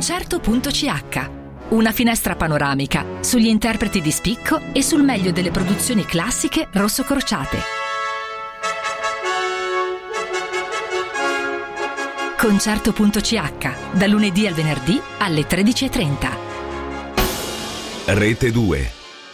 Concerto.ch, una finestra panoramica sugli interpreti di spicco e sul meglio delle produzioni classiche rossocrociate. Concerto.ch, da lunedì al venerdì alle 13:30. Rete 2.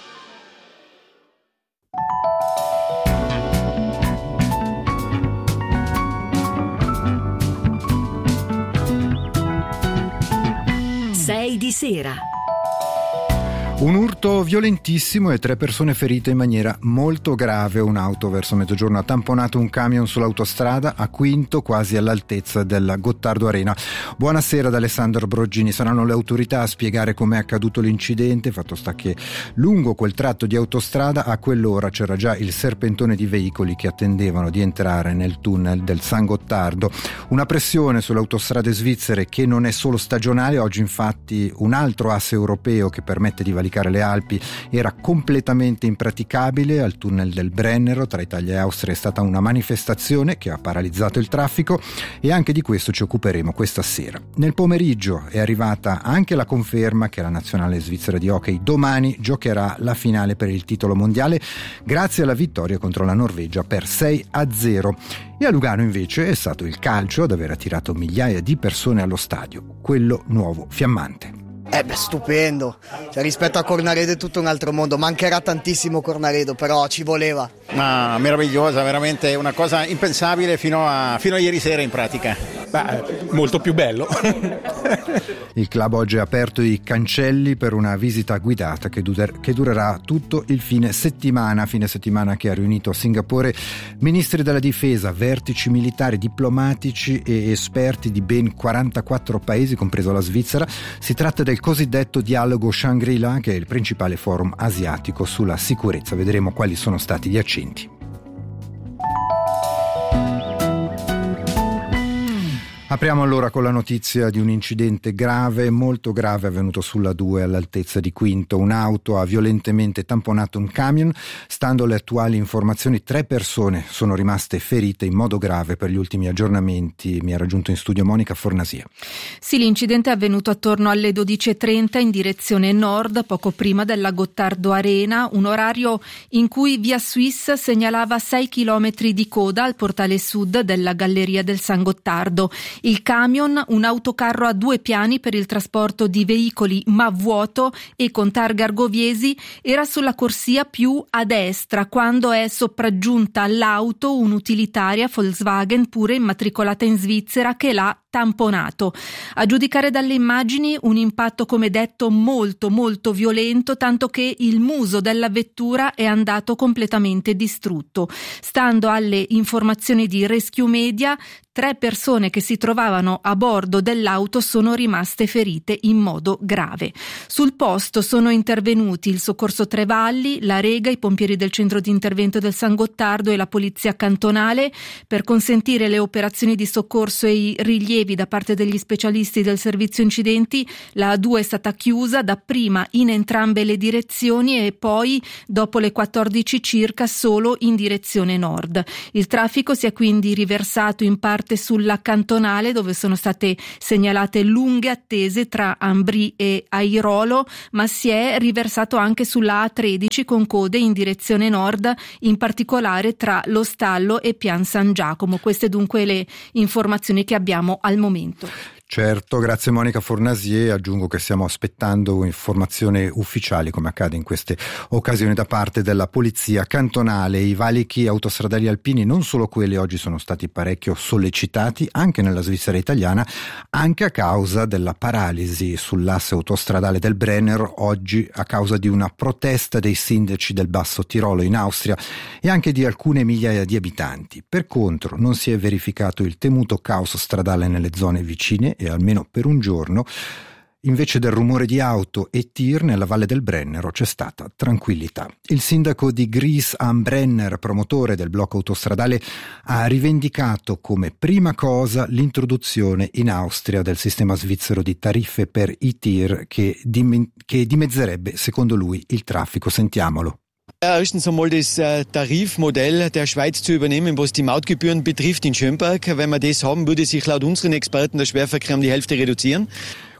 Sei di sera. Un urto violentissimo e 3 persone ferite in maniera molto grave. Un'auto verso mezzogiorno ha tamponato un camion sull'autostrada a Quinto, quasi all'altezza della Gottardo Arena. Buonasera da Alessandro Broggini. Saranno le autorità a spiegare com'è accaduto l'incidente. Fatto sta che lungo quel tratto di autostrada a quell'ora c'era già il serpentone di veicoli che attendevano di entrare nel tunnel del San Gottardo. Una pressione sulle autostrade svizzere che non è solo stagionale. Oggi infatti un altro asse europeo che permette di valicare le Alpi era completamente impraticabile. Al tunnel del Brennero tra Italia e Austria è stata una manifestazione che ha paralizzato il traffico e anche di questo ci occuperemo questa sera. Nel pomeriggio è arrivata anche la conferma che la nazionale svizzera di hockey domani giocherà la finale per il titolo mondiale grazie alla vittoria contro la Norvegia per 6-0. E a Lugano invece è stato il calcio ad aver attirato migliaia di persone allo stadio, quello nuovo fiammante. Stupendo, rispetto a Cornaredo è tutto un altro mondo, mancherà tantissimo Cornaredo, però ci voleva. Meravigliosa, veramente una cosa impensabile fino a ieri sera in pratica. Molto più bello. Il club oggi ha aperto i cancelli per una visita guidata che durerà tutto il fine settimana che ha riunito a Singapore ministri della difesa, vertici militari, diplomatici e esperti di ben 44 paesi, compreso la Svizzera. Si tratta del cosiddetto dialogo Shangri-La, che è il principale forum asiatico sulla sicurezza. Vedremo quali sono stati gli accenti. Apriamo allora con la notizia di un incidente grave, molto grave, avvenuto sulla 2 all'altezza di Quinto. Un'auto ha violentemente tamponato un camion. Stando alle attuali informazioni, 3 persone sono rimaste ferite in modo grave. Per gli ultimi aggiornamenti mi ha raggiunto in studio Monica Fornasia. Sì, l'incidente è avvenuto attorno alle 12:30 in direzione nord, poco prima della Gottardo Arena, un orario in cui Via Suisse segnalava 6 chilometri di coda al portale sud della galleria del San Gottardo. Il camion, un autocarro a 2 piani per il trasporto di veicoli ma vuoto e con targhe argoviesi, era sulla corsia più a destra quando è sopraggiunta all'auto un'utilitaria Volkswagen pure immatricolata in Svizzera che l'ha tamponato. A giudicare dalle immagini un impatto, come detto, molto molto violento, tanto che il muso della vettura è andato completamente distrutto. Stando alle informazioni di Rescue Media, 3 persone che si trovavano a bordo dell'auto sono rimaste ferite in modo grave. Sul posto sono intervenuti il Soccorso Trevalli, la Rega, i pompieri del centro di intervento del San Gottardo e la polizia cantonale per consentire le operazioni di soccorso e i rilievi da parte degli specialisti del servizio incidenti. La A2 è stata chiusa dapprima in entrambe le direzioni e poi dopo le 14 circa solo in direzione nord. Il traffico si è quindi riversato in parte sulla cantonale, dove sono state segnalate lunghe attese tra Ambri e Airolo, ma si è riversato anche sulla A13 con code in direzione nord, in particolare tra Lo Stallo e Pian San Giacomo. Queste dunque le informazioni che abbiamo al momento. Certo, grazie Monica Fornasie. Aggiungo che stiamo aspettando informazioni ufficiali, come accade in queste occasioni, da parte della polizia cantonale. I valichi autostradali alpini, non solo quelli, oggi sono stati parecchio sollecitati anche nella Svizzera italiana, anche a causa della paralisi sull'asse autostradale del Brenner, oggi a causa di una protesta dei sindaci del Basso Tirolo in Austria e anche di alcune migliaia di abitanti. Per contro non si è verificato il temuto caos stradale nelle zone vicine e almeno per un giorno, invece del rumore di auto e tir, nella Valle del Brennero c'è stata tranquillità. Il sindaco di Gries am Brenner, promotore del blocco autostradale, ha rivendicato come prima cosa l'introduzione in Austria del sistema svizzero di tariffe per i tir che dimezzerebbe, secondo lui, il traffico. Sentiamolo. Erstens einmal das Tarifmodell der Schweiz zu übernehmen, was die Mautgebühren betrifft in Schönberg. Wenn wir das haben, würde sich laut unseren Experten der Schwerverkehr um die Hälfte reduzieren.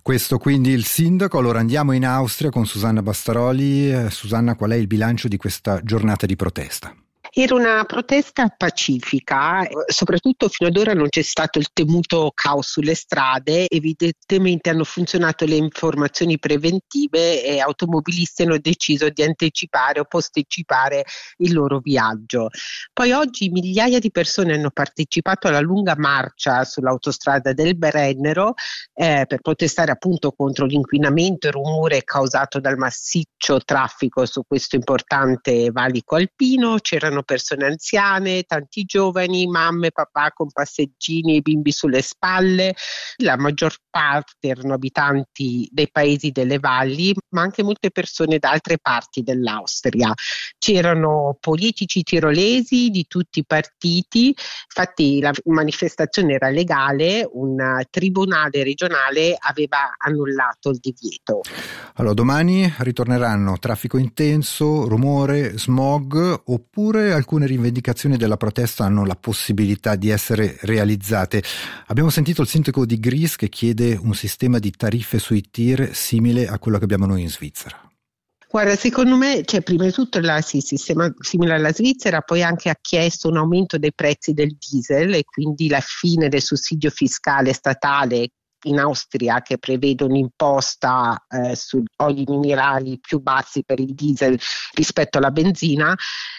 Questo quindi il sindaco. Allora andiamo in Austria con Susanna Bastaroli. Susanna, qual è il bilancio di questa giornata di protesta? Era una protesta pacifica, soprattutto fino ad ora non c'è stato il temuto caos sulle strade, evidentemente hanno funzionato le informazioni preventive e automobilisti hanno deciso di anticipare o posticipare il loro viaggio. Poi oggi migliaia di persone hanno partecipato alla lunga marcia sull'autostrada del Brennero per protestare appunto contro l'inquinamento e il rumore causato dal massiccio traffico su questo importante valico alpino. C'erano persone anziane, tanti giovani, mamme, papà con passeggini e bimbi sulle spalle. La maggior parte erano abitanti dei paesi delle valli, ma anche molte persone da altre parti dell'Austria. C'erano politici tirolesi di tutti i partiti, infatti la manifestazione era legale, un tribunale regionale aveva annullato il divieto. Allora, domani ritorneranno traffico intenso, rumore, smog, oppure alcune rivendicazioni della protesta hanno la possibilità di essere realizzate. Abbiamo sentito il sindaco di Gries che chiede un sistema di tariffe sui tir simile a quello che abbiamo noi in Svizzera. Guarda, secondo me, prima di tutto il sistema simile alla Svizzera, poi anche ha chiesto un aumento dei prezzi del diesel e quindi la fine del sussidio fiscale statale in Austria, che prevede un'imposta su oli minerali più bassi per il diesel rispetto alla benzina,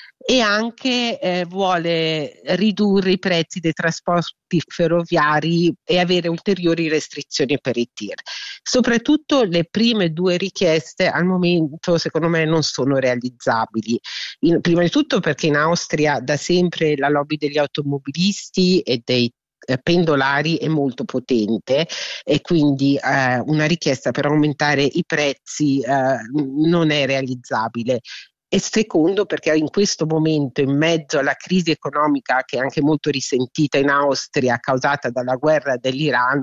e anche vuole ridurre i prezzi dei trasporti ferroviari e avere ulteriori restrizioni per i tir. Soprattutto le prime due richieste al momento secondo me non sono realizzabili. Prima di tutto perché in Austria da sempre la lobby degli automobilisti e dei pendolari è molto potente e quindi una richiesta per aumentare i prezzi non è realizzabile. E secondo perché in questo momento, in mezzo alla crisi economica che è anche molto risentita in Austria causata dalla guerra dell'Iran,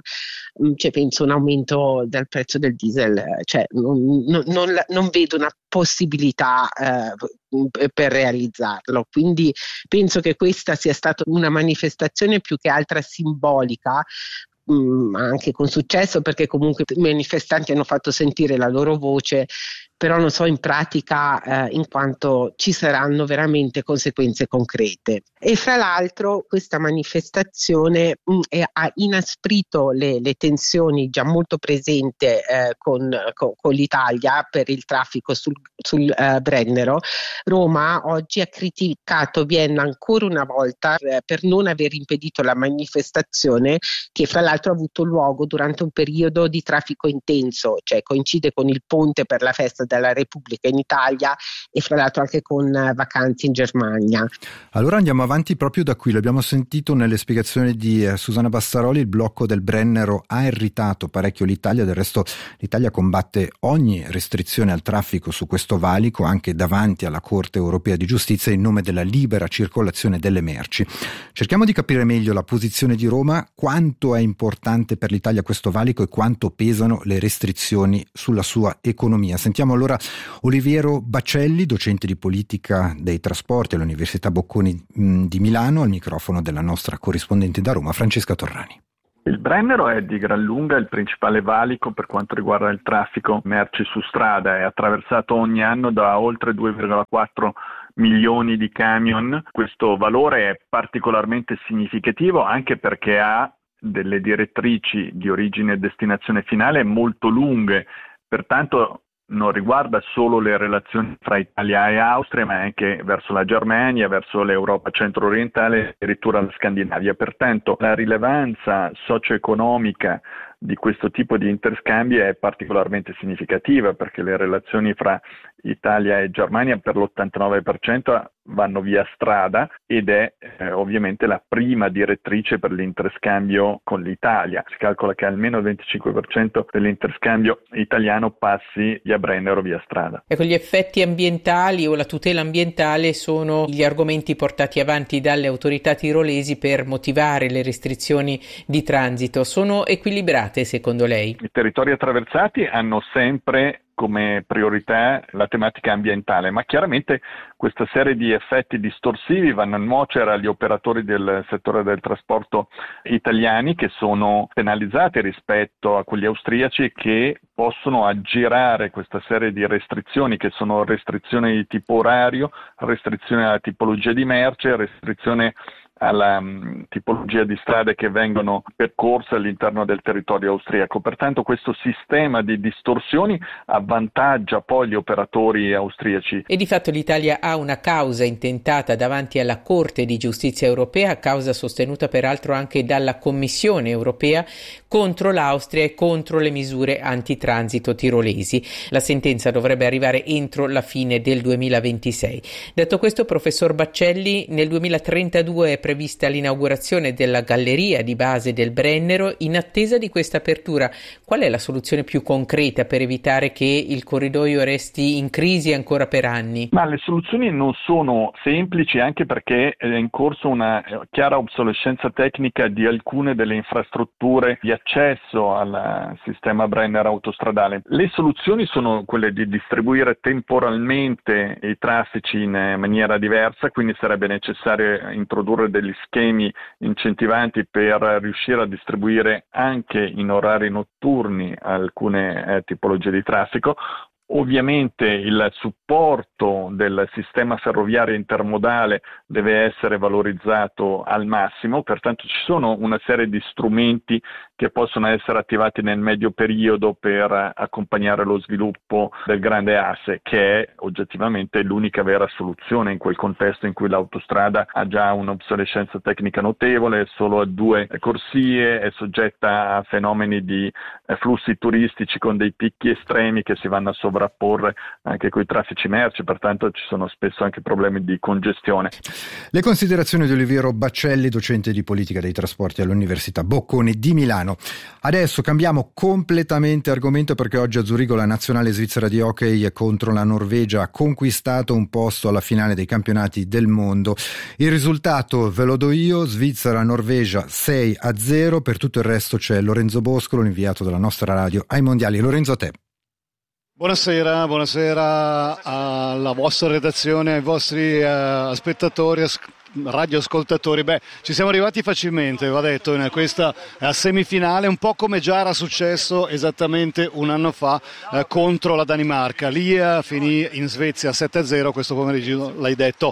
penso un aumento del prezzo del diesel, non vedo una possibilità per realizzarlo. Quindi penso che questa sia stata una manifestazione più che altra simbolica, anche con successo, perché comunque i manifestanti hanno fatto sentire la loro voce, però non so in pratica in quanto ci saranno veramente conseguenze concrete. E fra l'altro questa manifestazione ha inasprito le tensioni già molto presenti con l'Italia per il traffico sul Brennero. Roma oggi ha criticato Vienna ancora una volta per non aver impedito la manifestazione, che fra l'altro ha avuto luogo durante un periodo di traffico intenso, cioè coincide con il ponte per la festa della Repubblica in Italia e fra l'altro anche con vacanze in Germania. Allora andiamo avanti proprio da qui. L'abbiamo sentito nelle spiegazioni di Susanna Bastaroli, il blocco del Brennero ha irritato parecchio l'Italia. Del resto l'Italia combatte ogni restrizione al traffico su questo valico anche davanti alla Corte Europea di Giustizia in nome della libera circolazione delle merci. Cerchiamo di capire meglio la posizione di Roma, quanto è importante per l'Italia questo valico e quanto pesano le restrizioni sulla sua economia. Sentiamo allora Oliviero Bacelli, docente di politica dei trasporti all'Università Bocconi di Milano, al microfono della nostra corrispondente da Roma, Francesca Torrani. Il Brennero è di gran lunga il principale valico per quanto riguarda il traffico merci su strada, è attraversato ogni anno da oltre 2,4 milioni di camion. Questo valore è particolarmente significativo anche perché ha delle direttrici di origine e destinazione finale molto lunghe, pertanto non riguarda solo le relazioni fra Italia e Austria, ma anche verso la Germania, verso l'Europa centro-orientale e addirittura la Scandinavia. Pertanto la rilevanza socio-economica di questo tipo di interscambi è particolarmente significativa, perché le relazioni fra Italia e Germania per l'89% vanno via strada ed è ovviamente la prima direttrice per l'interscambio con l'Italia. Si calcola che almeno il 25% dell'interscambio italiano passi via Brennero via strada. Ecco, gli effetti ambientali o la tutela ambientale sono gli argomenti portati avanti dalle autorità tirolesi per motivare le restrizioni di transito. Sono equilibrati attraversate, secondo lei? I territori attraversati hanno sempre come priorità la tematica ambientale, ma chiaramente questa serie di effetti distorsivi vanno a nuocere agli operatori del settore del trasporto italiani, che sono penalizzati rispetto a quelli austriaci, che possono aggirare questa serie di restrizioni, che sono restrizioni di tipo orario, restrizioni alla tipologia di merce, restrizione alla tipologia di strade che vengono percorse all'interno del territorio austriaco. Pertanto questo sistema di distorsioni avvantaggia poi gli operatori austriaci. E di fatto l'Italia ha una causa intentata davanti alla Corte di Giustizia europea, causa sostenuta peraltro anche dalla Commissione europea, contro l'Austria e contro le misure antitransito tirolesi. La sentenza dovrebbe arrivare entro la fine del 2026. Detto questo, professor Baccelli, nel 2032 è prevista l'inaugurazione della galleria di base del Brennero. In attesa di questa apertura, qual è la soluzione più concreta per evitare che il corridoio resti in crisi ancora per anni? Ma le soluzioni non sono semplici, anche perché è in corso una chiara obsolescenza tecnica di alcune delle infrastrutture di accesso al sistema Brenner autostradale. Le soluzioni sono quelle di distribuire temporalmente i traffici in maniera diversa, quindi sarebbe necessario introdurre degli schemi incentivanti per riuscire a distribuire anche in orari notturni alcune tipologie di traffico. Ovviamente il supporto del sistema ferroviario intermodale deve essere valorizzato al massimo, pertanto ci sono una serie di strumenti che possono essere attivati nel medio periodo per accompagnare lo sviluppo del grande asse, che è oggettivamente l'unica vera soluzione in quel contesto in cui l'autostrada ha già un'obsolescenza tecnica notevole, è solo a 2 corsie, è soggetta a fenomeni di flussi turistici con dei picchi estremi che si vanno a sovrapporre anche con i traffici merci, pertanto ci sono spesso anche problemi di congestione. Le considerazioni di Oliviero Baccelli, docente di politica dei trasporti all'Università Bocconi di Milano. Adesso cambiamo completamente argomento, perché oggi a Zurigo la nazionale svizzera di hockey contro la Norvegia ha conquistato un posto alla finale dei campionati del mondo. Il risultato ve lo do io: Svizzera-Norvegia 6-0. Per tutto il resto c'è Lorenzo Boscolo, l'inviato della nostra radio ai mondiali. Lorenzo, a te. Buonasera alla vostra redazione, ai vostri spettatori, radioascoltatori. Ci siamo arrivati facilmente, va detto, in questa semifinale, un po' come già era successo esattamente un anno fa contro la Danimarca. Lì finì in Svezia 7-0, questo pomeriggio l'hai detto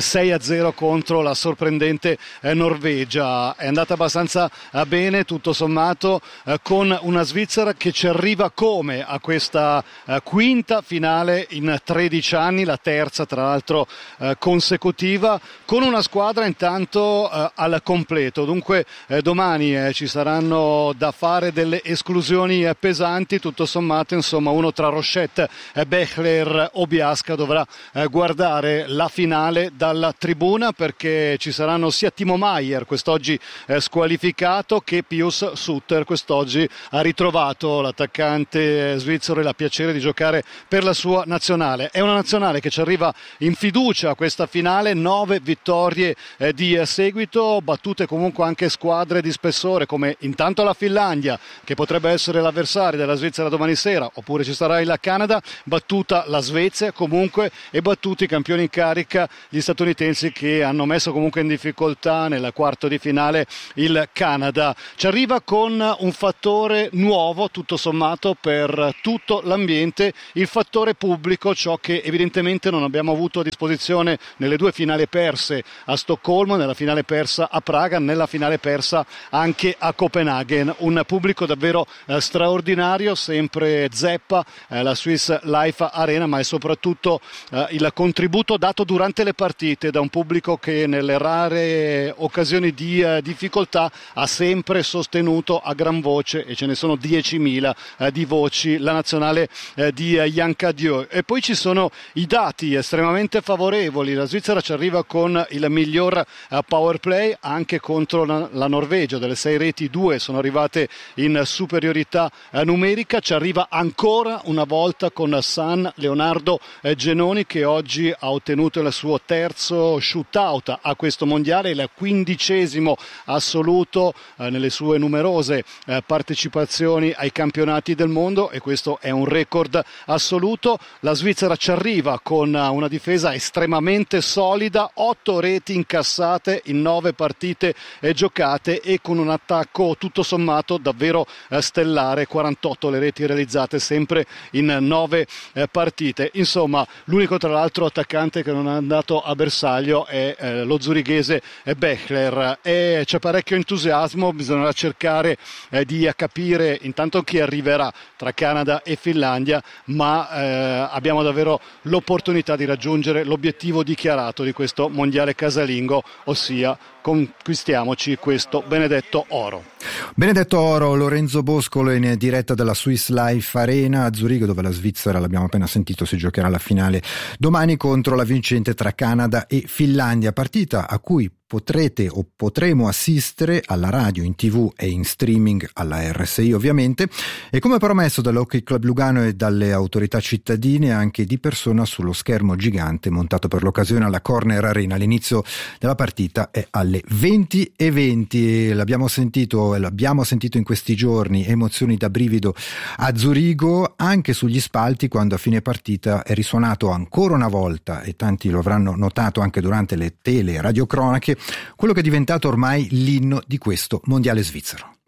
6-0 contro la sorprendente Norvegia. È andata abbastanza bene tutto sommato, con una Svizzera che ci arriva come a questa quinta finale in 13 anni, la terza tra l'altro consecutiva, con una squadra intanto al completo. Dunque domani ci saranno da fare delle esclusioni pesanti. Tutto sommato, insomma, uno tra Rochette, Bechler o Biasca dovrà guardare la finale dalla tribuna, perché ci saranno sia Timo Maier, quest'oggi squalificato, che Pius Sutter, quest'oggi ha ritrovato l'attaccante svizzero e la piacere di giocare per la sua nazionale. È una nazionale che ci arriva in fiducia a questa finale, 9 vittorie di seguito, battute comunque anche squadre di spessore come intanto la Finlandia, che potrebbe essere l'avversario della Svizzera domani sera, oppure ci sarà il Canada, battuta la Svezia comunque, e battuti i campioni in carica gli statunitensi, che hanno messo comunque in difficoltà nel quarto di finale il Canada. Ci arriva con un fattore nuovo tutto sommato per tutto l'ambiente, il fattore pubblico, ciò che evidentemente non abbiamo avuto a disposizione nelle 2 finali perse a Stoccolma, nella finale persa a Praga, nella finale persa anche a Copenaghen. Un pubblico davvero straordinario, sempre zeppa la Swiss Life Arena, ma è soprattutto il contributo dato durante le partite da un pubblico che nelle rare occasioni di difficoltà ha sempre sostenuto a gran voce, e ce ne sono 10.000 di voci, la nazionale di Janka Dieu. E poi ci sono i dati estremamente favorevoli. La Svizzera ci arriva con il miglior power play anche contro la Norvegia. Delle 6 reti 2 sono arrivate in superiorità numerica. Ci arriva ancora una volta con San Leonardo Genoni, che oggi ha ottenuto il suo terzo shootout a questo mondiale, il 15° assoluto nelle sue numerose partecipazioni ai campionati del mondo, e questo è un record assoluto. La Svizzera ci arriva con una difesa estremamente solida, 8 reti incassate in 9 partite giocate e con un attacco tutto sommato davvero stellare, 48 le reti realizzate sempre in 9 partite. Insomma, l'unico tra l'altro attaccante che non è andato a bersaglio è lo zurighese Bechler, e c'è parecchio entusiasmo. Bisognerà cercare di capire intanto chi arriverà tra Canada e Finlandia, ma abbiamo davvero l'opportunità di raggiungere l'obiettivo dichiarato di questo mondiale casalingo, ossia conquistiamoci questo benedetto oro. Benedetto oro. Lorenzo Boscolo in diretta dalla Swiss Life Arena a Zurigo, dove la Svizzera, l'abbiamo appena sentito, si giocherà la finale domani contro la vincente tra Canada e Finlandia, partita a cui potrete o potremo assistere alla radio, in TV e in streaming alla RSI ovviamente, e come promesso dall'Hockey Club Lugano e dalle autorità cittadine anche di persona sullo schermo gigante montato per l'occasione alla Corner Arena. L'inizio della partita è alle 20:20. L'abbiamo sentito in questi giorni, emozioni da brivido a Zurigo, anche sugli spalti, quando a fine partita è risuonato ancora una volta, e tanti lo avranno notato anche durante le radiocronache, quello che è diventato ormai l'inno di questo mondiale svizzero.